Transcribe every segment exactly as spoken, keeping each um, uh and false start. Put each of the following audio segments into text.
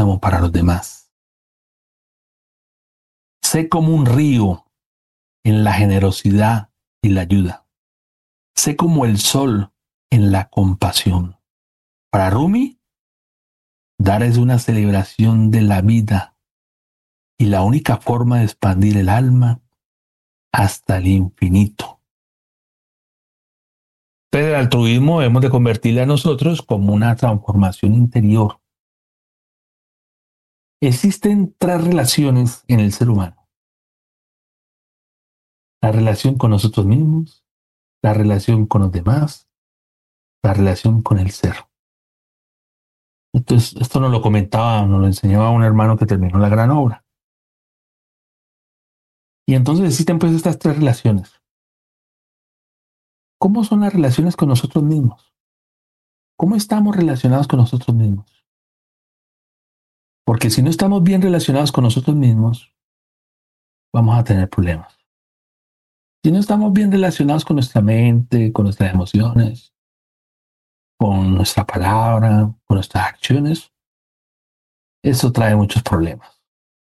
préstamo para los demás. Sé como un río en la generosidad y la ayuda. Sé como el sol en la compasión. Para Rumi, dar es una celebración de la vida y la única forma de expandir el alma hasta el infinito. Pero el altruismo debemos de convertirle a nosotros como una transformación interior. Existen tres relaciones en el ser humano. La relación con nosotros mismos, la relación con los demás, la relación con el ser. Entonces, esto nos lo comentaba, nos lo enseñaba un hermano que terminó la gran obra. Y entonces existen pues estas tres relaciones. ¿Cómo son las relaciones con nosotros mismos? ¿Cómo estamos relacionados con nosotros mismos? Porque si no estamos bien relacionados con nosotros mismos, vamos a tener problemas. Si no estamos bien relacionados con nuestra mente, con nuestras emociones, con nuestra palabra, con nuestras acciones, eso trae muchos problemas.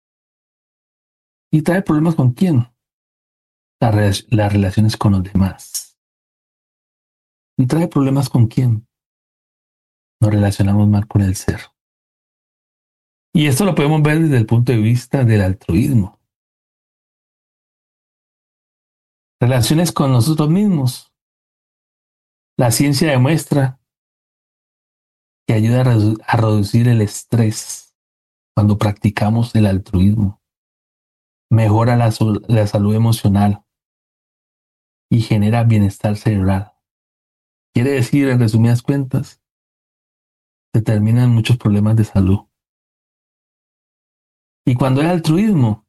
¿Y trae problemas con quién? Las, re- las relaciones con los demás. ¿Y trae problemas con quién? Nos relacionamos mal con el ser. Y esto lo podemos ver desde el punto de vista del altruismo. Relaciones con nosotros mismos. La ciencia demuestra que ayuda a, redu- a reducir el estrés cuando practicamos el altruismo. Mejora la, sol- la salud emocional y genera bienestar cerebral. Quiere decir, en resumidas cuentas, se terminan muchos problemas de salud. Y cuando hay altruismo,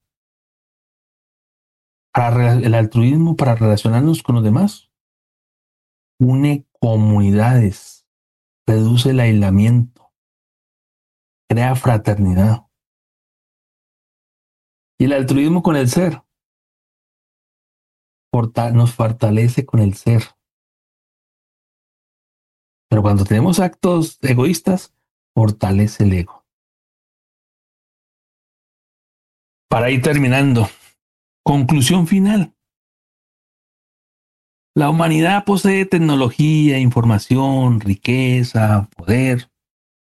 para re- el altruismo para relacionarnos con los demás, une comunidades, reduce el aislamiento, crea fraternidad. Y el altruismo con el ser forta- nos fortalece con el ser. Pero cuando tenemos actos egoístas, fortalece el ego. Para ir terminando, conclusión final. La humanidad posee tecnología, información, riqueza, poder,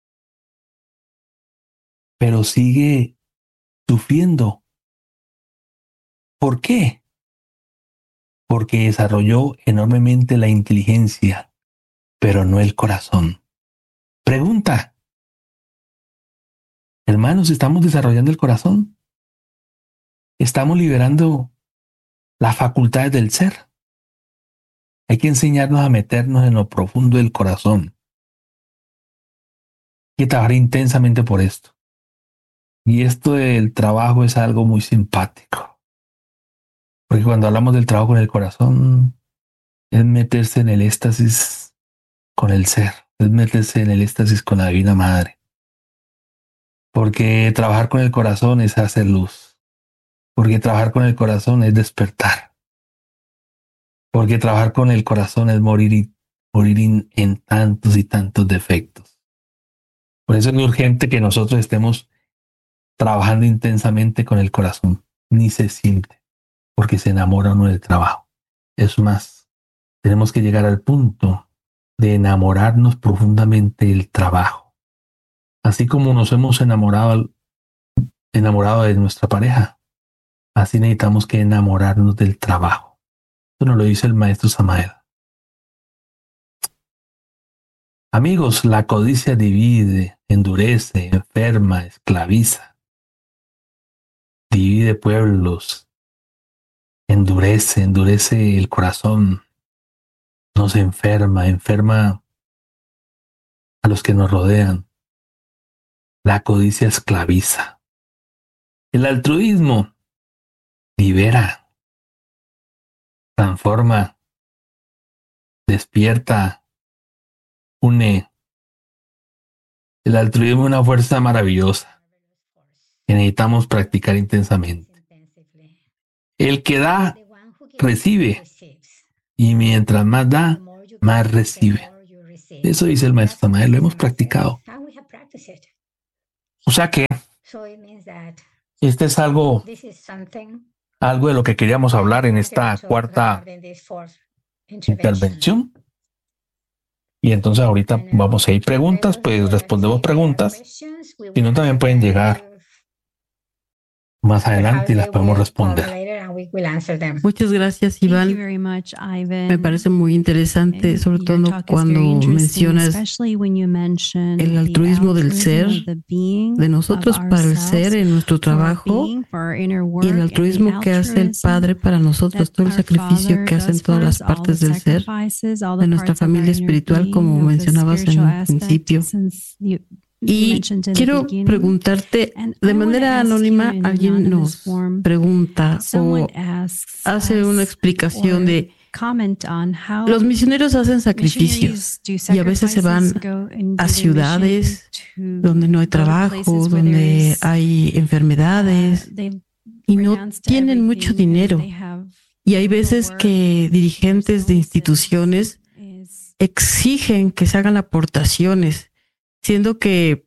pero sigue sufriendo. ¿Por qué? Porque desarrolló enormemente la inteligencia, pero no el corazón. Pregunta, hermanos, ¿estamos desarrollando el corazón? ¿Estamos liberando las facultades del ser? Hay que enseñarnos a meternos en lo profundo del corazón. Hay que trabajar intensamente por esto. Y esto del trabajo es algo muy simpático. Porque cuando hablamos del trabajo con el corazón, es meterse en el éxtasis con el ser, es meterse en el éxtasis con la Divina Madre. Porque trabajar con el corazón es hacer luz. Porque trabajar con el corazón es despertar. Porque trabajar con el corazón es morir, y, morir in, en tantos y tantos defectos. Por eso es muy urgente que nosotros estemos trabajando intensamente con el corazón. Ni se siente, porque se enamora uno del trabajo. Es más, tenemos que llegar al punto de enamorarnos profundamente del trabajo. Así como nos hemos enamorado, enamorado de nuestra pareja, así necesitamos que enamorarnos del trabajo. Esto nos lo dice el maestro Samael. Amigos, la codicia divide, endurece, enferma, esclaviza, divide pueblos, endurece, endurece el corazón, nos enferma, enferma a los que nos rodean. La codicia esclaviza. El altruismo libera, transforma, despierta, une. El altruismo es una fuerza maravillosa que necesitamos practicar intensamente. El que da, recibe. Y mientras más da, más recibe. Eso dice el maestro Samael, lo hemos practicado. O sea que este es algo, algo de lo que queríamos hablar en esta cuarta intervención. Y entonces ahorita vamos a ir preguntas, pues respondemos preguntas. Si no, también pueden llegar más adelante y las podemos responder. Muchas gracias, Iván. Me parece muy interesante, sobre todo cuando mencionas el altruismo del ser, de nosotros para el ser en nuestro trabajo, y el altruismo que hace el Padre para nosotros, todo el sacrificio que hacen todas las partes del ser, de nuestra familia espiritual, como mencionabas en un principio. Y quiero preguntarte, de manera anónima, alguien nos pregunta o hace una explicación de los misioneros hacen sacrificios y a veces se van a ciudades donde no hay trabajo, donde hay enfermedades y no tienen mucho dinero. Y hay veces que dirigentes de instituciones exigen que se hagan aportaciones, siendo que,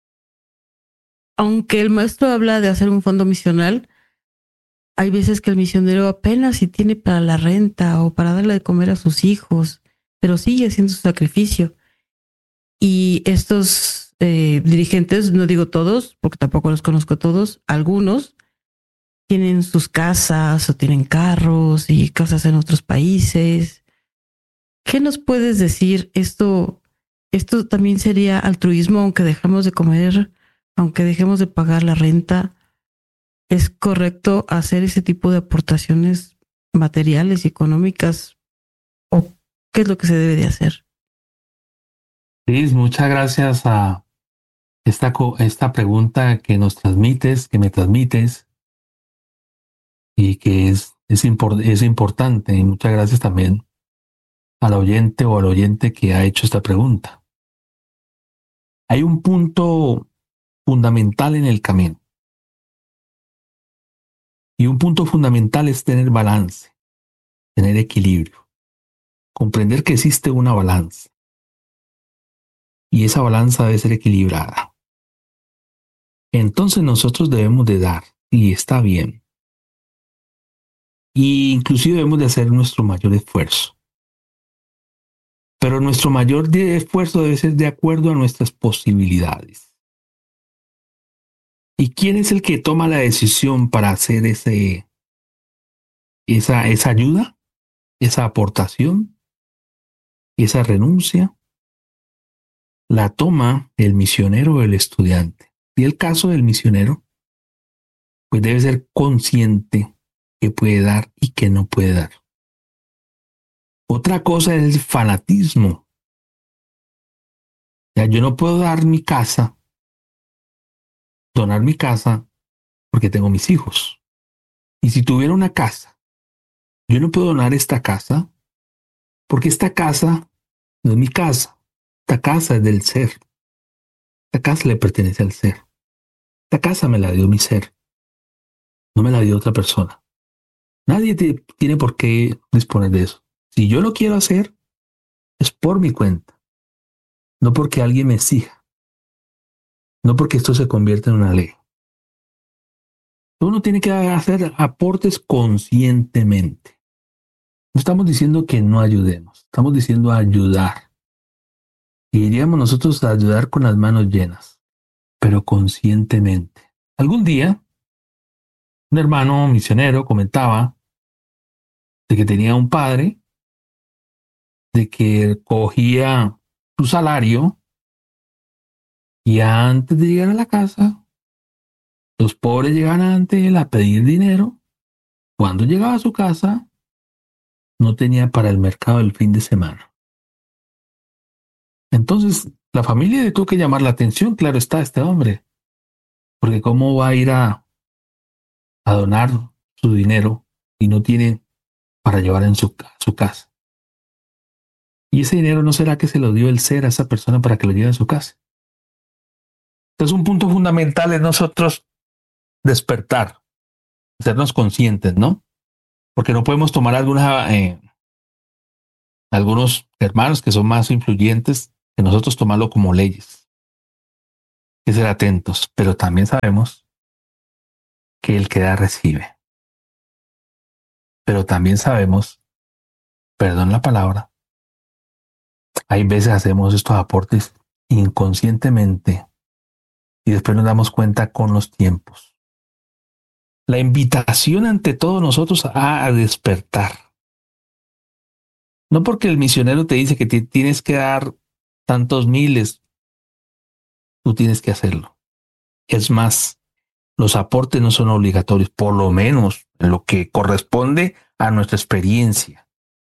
aunque el maestro habla de hacer un fondo misional, hay veces que el misionero apenas si tiene para la renta o para darle de comer a sus hijos, pero sigue haciendo su sacrificio. Y estos eh, dirigentes, no digo todos, porque tampoco los conozco todos, algunos tienen sus casas o tienen carros y casas en otros países. ¿Qué nos puedes decir? Esto... Esto también sería altruismo, aunque dejemos de comer, aunque dejemos de pagar la renta. ¿Es correcto hacer ese tipo de aportaciones materiales y económicas? ¿O qué es lo que se debe de hacer? Liz, muchas gracias a esta, esta pregunta que nos transmites, que me transmites y que es, es, import, es importante. Y muchas gracias también al oyente o al oyente que ha hecho esta pregunta. Hay un punto fundamental en el camino. Y un punto fundamental es tener balance, tener equilibrio, comprender que existe una balanza. Y esa balanza debe ser equilibrada. Entonces nosotros debemos de dar, y está bien. Y inclusive debemos de hacer nuestro mayor esfuerzo. Pero nuestro mayor esfuerzo debe ser de acuerdo a nuestras posibilidades. ¿Y quién es el que toma la decisión para hacer ese, esa, esa ayuda, esa aportación, esa renuncia? La toma el misionero o el estudiante. Y el caso del misionero, pues debe ser consciente que puede dar y que no puede dar. Otra cosa es el fanatismo. Ya, yo no puedo dar mi casa, donar mi casa, porque tengo mis hijos. Y si tuviera una casa, yo no puedo donar esta casa, porque esta casa no es mi casa. Esta casa es del ser. Esta casa le pertenece al ser. Esta casa me la dio mi ser. No me la dio otra persona. Nadie te, tiene por qué disponer de eso. Si yo lo quiero hacer, es por mi cuenta. No porque alguien me exija. No porque esto se convierta en una ley. Uno tiene que hacer aportes conscientemente. No estamos diciendo que no ayudemos. Estamos diciendo ayudar. Y iríamos nosotros a ayudar con las manos llenas, pero conscientemente. Algún día, un hermano misionero comentaba de que tenía un padre, de que cogía su salario y antes de llegar a la casa, los pobres llegaban ante él a pedir dinero. Cuando llegaba a su casa, no tenía para el mercado del fin de semana. Entonces, la familia le tuvo que llamar la atención, claro está, este hombre, porque cómo va a ir a, a donar su dinero y no tiene para llevar en su, su casa. Y ese dinero no será que se lo dio el ser a esa persona para que lo lleve a su casa. Entonces, un punto fundamental es nosotros despertar, hacernos conscientes, ¿no? Porque no podemos tomar alguna, eh, algunos hermanos que son más influyentes que nosotros tomarlo como leyes. que ser atentos, pero también sabemos que el que da recibe. Pero también sabemos, perdón la palabra, hay veces hacemos estos aportes inconscientemente y después nos damos cuenta con los tiempos. La invitación ante todos nosotros a despertar. No porque el misionero te dice que te tienes que dar tantos miles, tú tienes que hacerlo. Es más, los aportes no son obligatorios, por lo menos en lo que corresponde a nuestra experiencia.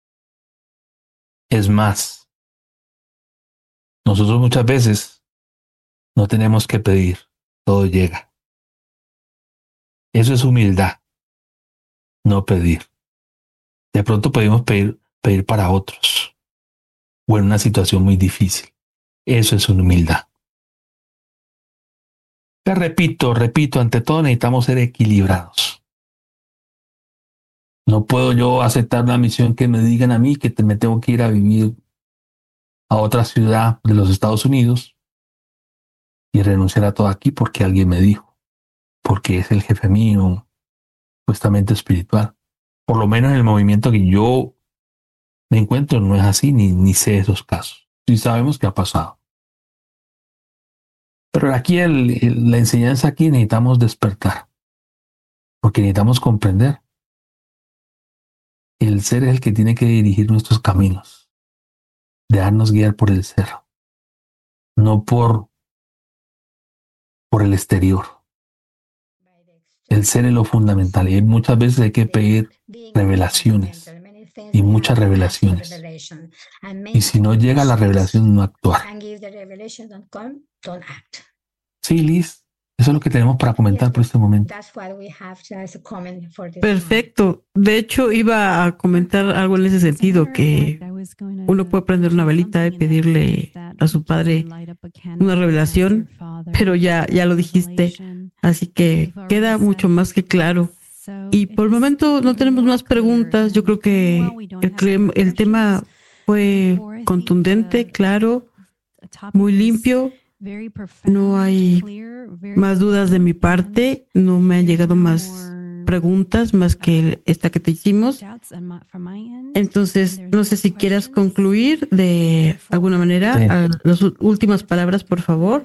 Es más, nosotros muchas veces no tenemos que pedir, todo llega. Eso es humildad, no pedir. De pronto podemos pedir, pedir para otros o en una situación muy difícil. Eso es humildad. Te repito, repito, ante todo necesitamos ser equilibrados. No puedo yo aceptar una misión que me digan a mí que te, me tengo que ir a vivir a otra ciudad de los Estados Unidos y renunciar a todo aquí porque alguien me dijo, porque es el jefe mío, supuestamente espiritual. Por lo menos en el movimiento que yo me encuentro no es así, ni, ni sé esos casos. Sí sabemos que ha pasado. Pero aquí el, el, la enseñanza aquí necesitamos despertar, porque necesitamos comprender. El ser es el que tiene que dirigir nuestros caminos, dejarnos guiar por el ser, no por, por el exterior. El ser es lo fundamental y muchas veces hay que pedir revelaciones y muchas revelaciones. Y si no llega la revelación, no actuar. Sí, Liz, eso es lo que tenemos para comentar por este momento. Perfecto. De hecho, iba a comentar algo en ese sentido, que uno puede prender una velita y pedirle a su padre una revelación, pero ya, ya lo dijiste, así que queda mucho más que claro. Y por el momento no tenemos más preguntas. Yo creo que el, el tema fue contundente, claro, muy limpio. No hay más dudas de mi parte. No me han llegado más preguntas más que esta que te hicimos. Entonces, no sé si quieras concluir de alguna manera. Sí. Las últimas palabras, por favor.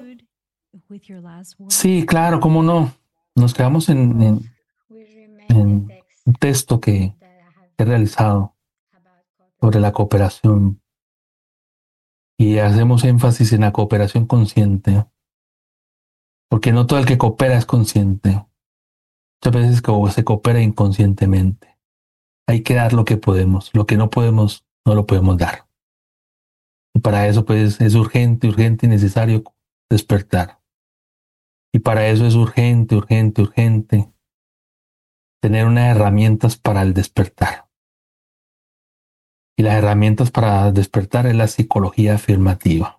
Sí, claro, cómo no. Nos quedamos en, en, en un texto que he realizado sobre la cooperación y hacemos énfasis en la cooperación consciente, porque no todo el que coopera es consciente. Muchas veces se coopera inconscientemente. Hay que dar lo que podemos, lo que no podemos, no lo podemos dar. Y para eso pues es urgente, urgente y necesario despertar. Y para eso es urgente, urgente, urgente tener unas herramientas para el despertar. Y las herramientas para despertar es la psicología afirmativa.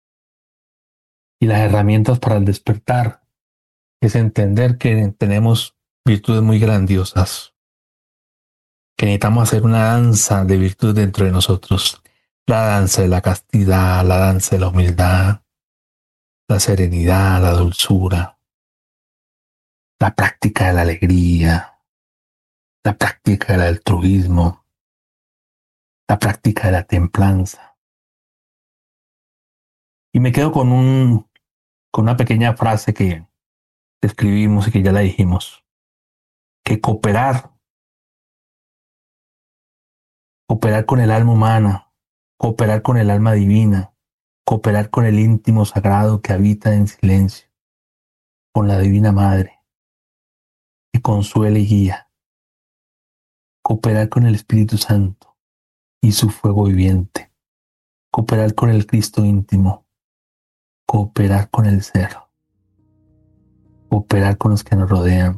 Y las herramientas para el despertar es entender que tenemos virtudes muy grandiosas, que necesitamos hacer una danza de virtud dentro de nosotros. La danza de la castidad, la danza de la humildad, la serenidad, la dulzura, la práctica de la alegría, la práctica del altruismo, la práctica de la templanza. Y me quedo con, un, con una pequeña frase que escribimos y que ya la dijimos, que cooperar, cooperar con el alma humana, cooperar con el alma divina, cooperar con el íntimo sagrado que habita en silencio, con la Divina Madre, que consuela y guía, cooperar con el Espíritu Santo y su fuego viviente, cooperar con el Cristo íntimo, cooperar con el ser, cooperar con los que nos rodean,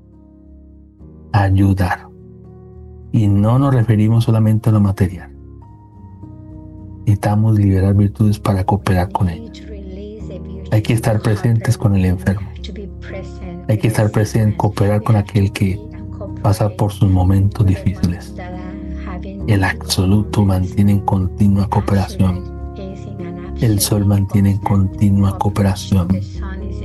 ayudar. Y no nos referimos solamente a lo material. Necesitamos liberar virtudes para cooperar con ellos. Hay que estar presentes con el enfermo. Hay que estar presente, cooperar con aquel que pasa por sus momentos difíciles. El absoluto mantiene en continua cooperación. El sol mantiene en continua cooperación.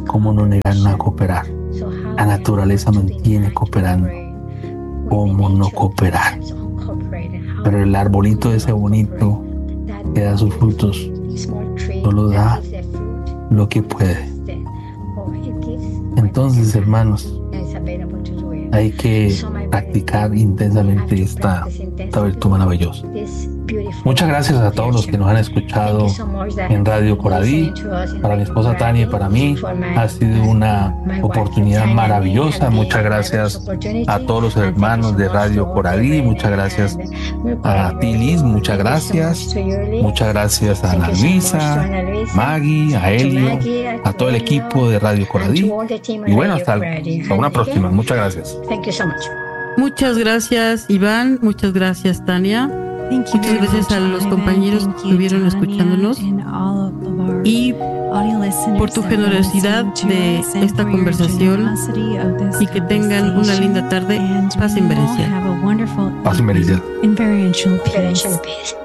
¿cómo no negan a cooperar? La naturaleza mantiene cooperando. ¿Cómo no cooperar? Pero el arbolito ese bonito que da sus frutos solo da lo que puede. Entonces, hermanos, hay que practicar intensamente esta, esta virtud maravillosa. Muchas gracias a todos los que nos han escuchado en Radio Coradí. Para mi esposa Tania y para mí ha sido una oportunidad maravillosa. Muchas gracias a todos los hermanos de Radio Coradí. Muchas gracias a ti, Liz. Muchas gracias. Muchas gracias a Ana Luisa, Maggie, a Elio, a todo el equipo de Radio Coradí. Y bueno, hasta, hasta una próxima. Muchas gracias. Muchas gracias, Iván. Muchas gracias, Tania. Muchas gracias a los compañeros que estuvieron escuchándonos y por tu generosidad de esta conversación, y que tengan una linda tarde. Paz en Berecia. Paz en Berecia.